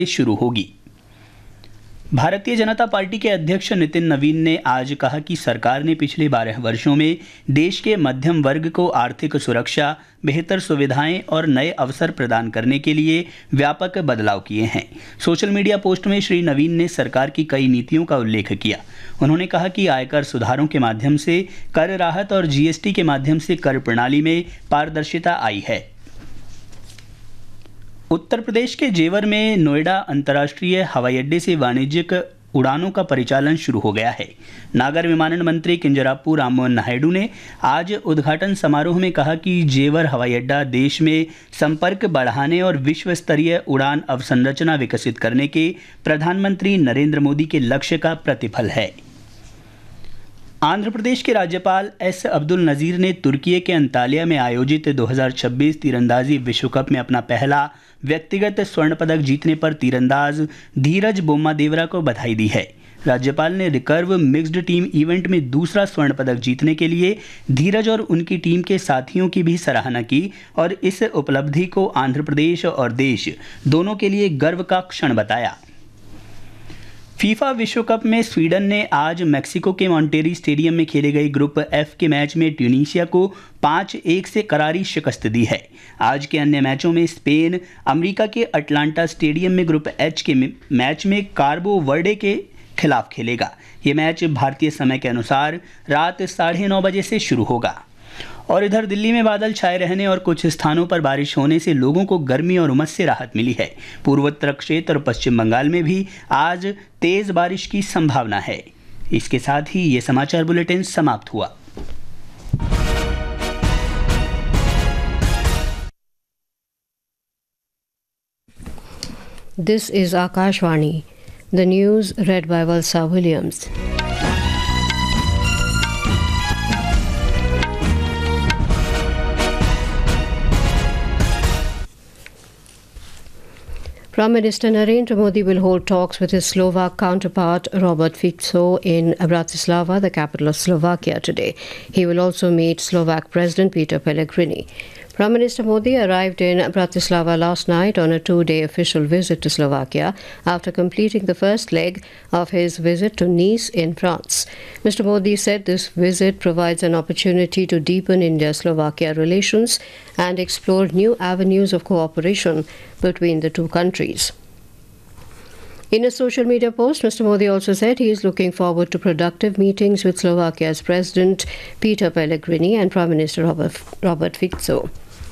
शुरू होगी। भारतीय जनता पार्टी के अध्यक्ष नितिन नवीन ने आज कहा कि सरकार ने पिछले 12 वर्षों में देश के मध्यम वर्ग को आर्थिक सुरक्षा, बेहतर सुविधाएं और नए अवसर प्रदान करने के लिए व्यापक बदलाव किए हैं। सोशल मीडिया पोस्ट में श्री नवीन ने सरकार की कई नीतियों का उल्लेख किया। उन्होंने कहा कि आयकर सुधारों के माध्यम से कर राहत और जीएसटी के माध्यम से कर प्रणाली में पारदर्शिता आई है। उत्तर प्रदेश के जेवर में नोएडा अंतर्राष्ट्रीय हवाई अड्डे से वाणिज्यिक उड़ानों का परिचालन शुरू हो गया है। नागर विमानन मंत्री किंजरापू राममोहन नायडू ने आज उद्घाटन समारोह में कहा कि जेवर हवाई अड्डा देश में संपर्क बढ़ाने और विश्व स्तरीय उड़ान अवसंरचना विकसित करने के प्रधानमंत्री नरेंद्र मोदी के लक्ष्य का प्रतिफल है। आंध्र प्रदेश के राज्यपाल एस अब्दुल नज़ीर ने तुर्की के अंतालिया में आयोजित 2026 तीरंदाजी विश्व कप में अपना पहला व्यक्तिगत स्वर्ण पदक जीतने पर तीरंदाज धीरज बोम्मादेवरा को बधाई दी है। राज्यपाल ने रिकर्व मिक्स्ड टीम इवेंट में दूसरा स्वर्ण पदक जीतने के लिए धीरज और उनकी टीम के साथियों की भी सराहना की और इस उपलब्धि को आंध्र प्रदेश और देश दोनों के लिए गर्व का क्षण बताया। फीफा विश्व कप में स्वीडन ने आज मैक्सिको के मॉन्टेरी स्टेडियम में खेले गए ग्रुप एफ के मैच में ट्यूनीशिया को 5-1 से करारी शिकस्त दी है। आज के अन्य मैचों में स्पेन अमेरिका के अटलांटा स्टेडियम में ग्रुप एच के मैच में कार्बो वर्डे के खिलाफ खेलेगा। ये मैच भारतीय समय के अनुसार रात 9:30 बजे से शुरू होगा। और इधर दिल्ली में बादल छाए रहने और कुछ स्थानों पर बारिश होने से लोगों को गर्मी और उमस से राहत मिली है। पूर्वोत्तर क्षेत्र और पश्चिम बंगाल में भी आज तेज बारिश की संभावना है। इसके साथ ही ये समाचार बुलेटिन समाप्त हुआ। This is Akashvani. The news read by Valsa Williams. Prime Minister Narendra Modi will hold talks with his Slovak counterpart Robert Fico in Bratislava, the capital of Slovakia, today. He will also meet Slovak President Peter Pellegrini. Prime Minister Modi arrived in Bratislava last night on a 2-day official visit to Slovakia after completing the first leg of his visit to Nice in France. Mr. Modi said this visit provides an opportunity to deepen India-Slovakia relations and explore new avenues of cooperation between the two countries. In a social media post, Mr. Modi also said he is looking forward to productive meetings with Slovakia's President Peter Pellegrini and Prime Minister Robert Fico.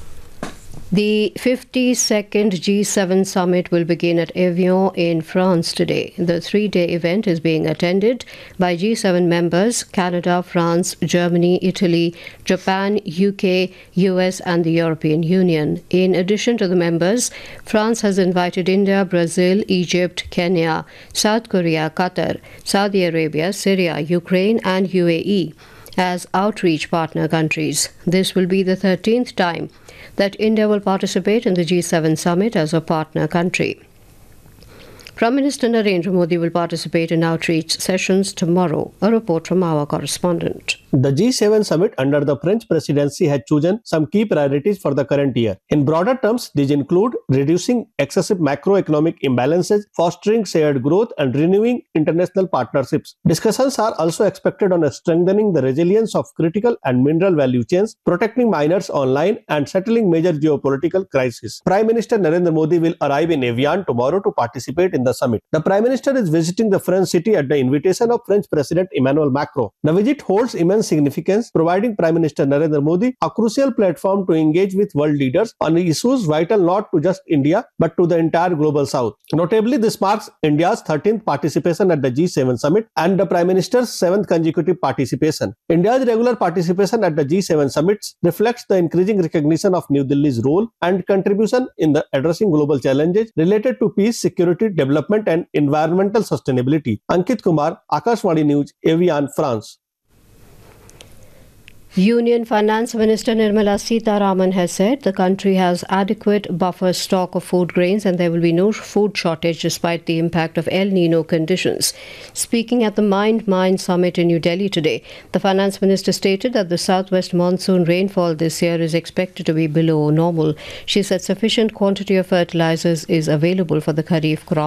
The 52nd G7 summit will begin at Evian in France today. The 3-day event is being attended by G7 members Canada, France, Germany, Italy, Japan, UK, US and the European Union. In addition to the members, France has invited India, Brazil, Egypt, Kenya, South Korea, Qatar, Saudi Arabia, Syria, Ukraine and UAE as outreach partner countries. This will be the 13th time that India will participate in the G7 summit as a partner country. Prime Minister Narendra Modi will participate in outreach sessions tomorrow. A report from our correspondent. The G7 summit under the French presidency has chosen some key priorities for the current year. In broader terms, these include reducing excessive macroeconomic imbalances, fostering shared growth, and renewing international partnerships. Discussions are also expected on strengthening the resilience of critical and mineral value chains, protecting miners online, and settling major geopolitical crises. Prime Minister Narendra Modi will arrive in Evian tomorrow to participate in the summit. The Prime Minister is visiting the French city at the invitation of French President Emmanuel Macron. The visit holds immense significance, providing Prime Minister Narendra Modi a crucial platform to engage with world leaders on issues vital not to just India but to the entire global south. Notably, this marks India's 13th participation at the G7 summit and the Prime Minister's 7th consecutive participation. India's regular participation at the G7 summits reflects the increasing recognition of New Delhi's role and contribution in the addressing global challenges related to peace, security, development and environmental sustainability. Ankit Kumar, Akashvani News, Evian, France. Union Finance Minister Nirmala Sitharaman has said the country has adequate buffer stock of food grains and there will be no food shortage despite the impact of El Nino conditions. Speaking at the Mind Summit in New Delhi today, the Finance Minister stated that the southwest monsoon rainfall this year is expected to be below normal. She said sufficient quantity of fertilizers is available for the Kharif crop